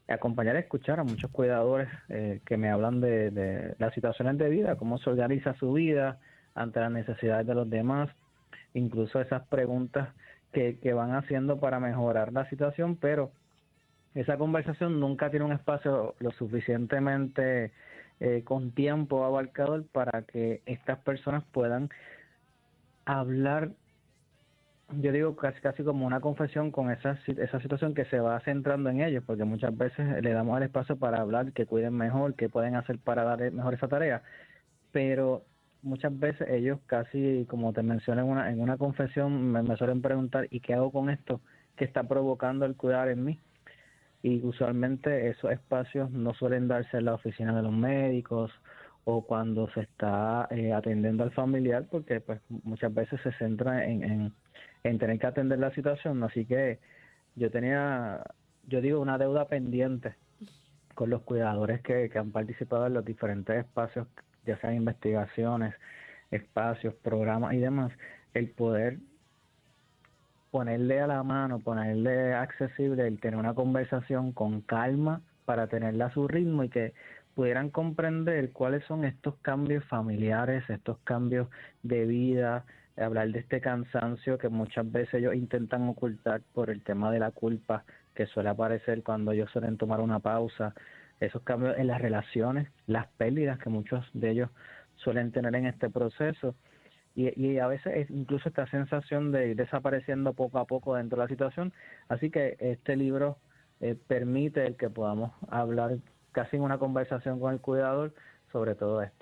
acompañar y escuchar a muchos cuidadores que me hablan de las situaciones de vida, cómo se organiza su vida ante las necesidades de los demás, incluso esas preguntas que van haciendo para mejorar la situación, pero esa conversación nunca tiene un espacio lo suficientemente con tiempo abarcador para que estas personas puedan hablar, yo digo casi como una confesión con esa situación que se va centrando en ellos, porque muchas veces le damos el espacio para hablar, que cuiden mejor, que pueden hacer para dar mejor esa tarea, pero muchas veces ellos casi, como te mencioné en una confesión, me suelen preguntar, ¿y qué hago con esto que está provocando el cuidar en mí? Y usualmente esos espacios no suelen darse en la oficina de los médicos o cuando se está atendiendo al familiar, porque pues muchas veces se centra en tener que atender la situación. Así que yo tenía, yo digo, una deuda pendiente con los cuidadores que han participado en los diferentes espacios, ya sean investigaciones, espacios, programas y demás, el poder ponerle a la mano, ponerle accesible, el tener una conversación con calma para tenerla a su ritmo y que pudieran comprender cuáles son estos cambios familiares, estos cambios de vida, hablar de este cansancio que muchas veces ellos intentan ocultar por el tema de la culpa que suele aparecer cuando ellos suelen tomar una pausa, esos cambios en las relaciones, las pérdidas que muchos de ellos suelen tener en este proceso y a veces es incluso esta sensación de ir desapareciendo poco a poco dentro de la situación. Así que este libro permite el que podamos hablar casi en una conversación con el cuidador sobre todo esto.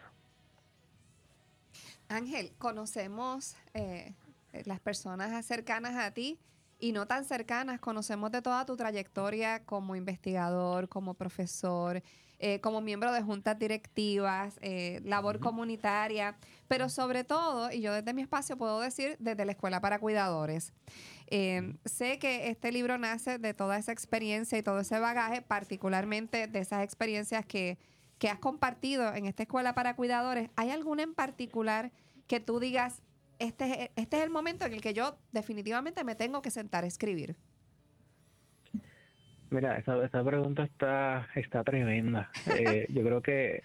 Ángel, conocemos las personas cercanas a ti y no tan cercanas, conocemos de toda tu trayectoria como investigador, como profesor, como miembro de juntas directivas, labor comunitaria, pero sobre todo, y yo desde mi espacio puedo decir, desde la Escuela para Cuidadores. Sé que este libro nace de toda esa experiencia y todo ese bagaje, particularmente de esas experiencias que has compartido en esta Escuela para Cuidadores. ¿Hay alguna en particular que tú digas, este es el momento en el que yo definitivamente me tengo que sentar a escribir? Mira, esa pregunta está tremenda. Yo creo que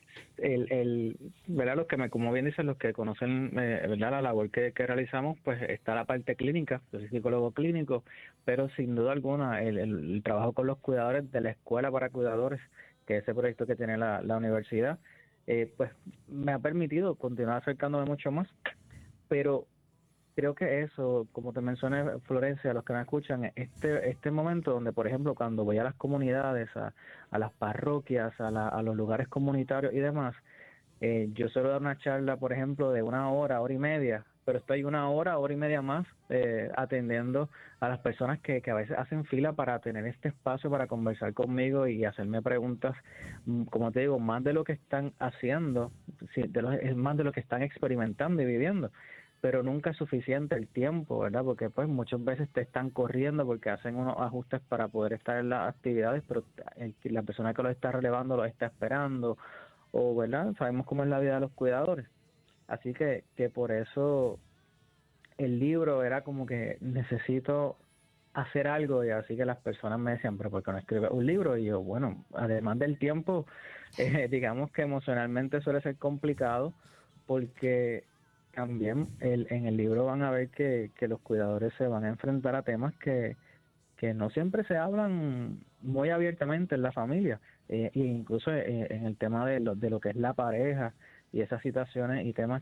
¿verdad? Los que como bien dicen, los que conocen, ¿verdad? La labor que realizamos, pues está la parte clínica, yo soy psicólogo clínico, pero sin duda alguna el trabajo con los cuidadores de la Escuela para Cuidadores, que es ese proyecto que tiene la universidad, pues me ha permitido continuar acercándome mucho más, pero creo que eso, como te mencioné, Florencia, los que me escuchan, este momento donde, por ejemplo, cuando voy a las comunidades, a las parroquias, a los lugares comunitarios y demás, yo suelo dar una charla, por ejemplo, de una hora y media, pero estoy una hora y media más atendiendo a las personas que a veces hacen fila para tener este espacio para conversar conmigo y hacerme preguntas, como te digo, más de lo que están haciendo, sí, es más de lo que están experimentando y viviendo, pero nunca es suficiente el tiempo, ¿verdad? Porque pues muchas veces te están corriendo porque hacen unos ajustes para poder estar en las actividades, pero la persona que lo está relevando lo está esperando, o ¿verdad? Sabemos cómo es la vida de los cuidadores. Así que por eso el libro era como que necesito hacer algo y así que las personas me decían, pero ¿por qué no escribes un libro? Y yo, bueno, además del tiempo, digamos que emocionalmente suele ser complicado porque también en el libro van a ver que los cuidadores se van a enfrentar a temas que no siempre se hablan muy abiertamente en la familia, e incluso en el tema de lo que es la pareja y esas situaciones y temas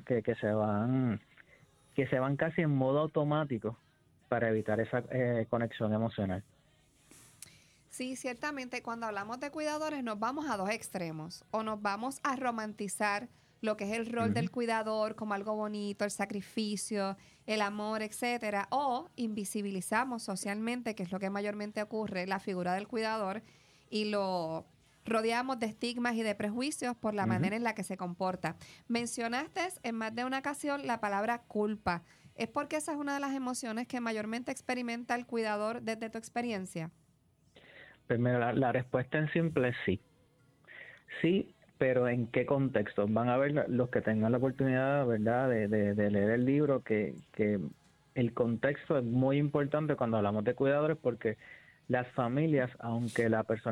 que se van casi en modo automático para evitar esa conexión emocional. Sí, ciertamente cuando hablamos de cuidadores nos vamos a dos extremos. O nos vamos a romantizar lo que es el rol Ujú. del cuidador como algo bonito, el sacrificio, el amor, etcétera, o invisibilizamos socialmente, que es lo que mayormente ocurre, la figura del cuidador y lo rodeamos de estigmas y de prejuicios por la Ujú. manera en la que se comporta. Mencionaste en más de una ocasión la palabra culpa. ¿Es porque esa es una de las emociones que mayormente experimenta el cuidador desde tu experiencia? Primero, la respuesta en simple es sí. Sí, pero ¿en qué contexto? Van a ver los que tengan la oportunidad, ¿verdad?, de leer el libro, que el contexto es muy importante cuando hablamos de cuidadores porque las familias, aunque la persona